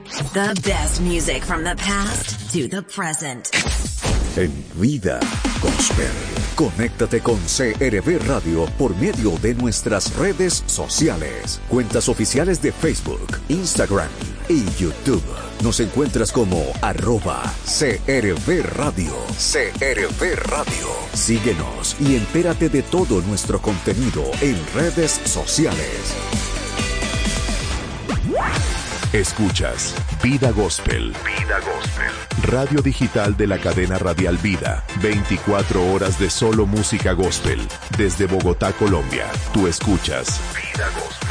The best music from the past to the present. En Vida Gospel. Conéctate con CRV Radio por medio de nuestras redes sociales. Cuentas oficiales de Facebook, Instagram y YouTube. Nos encuentras como @CRV Radio. CRV Radio. Síguenos y entérate de todo nuestro contenido en redes sociales. Escuchas Vida Gospel. Vida Gospel. Radio digital de la cadena radial Vida. 24 horas de solo música gospel. Desde Bogotá, Colombia. Tú escuchas Vida Gospel.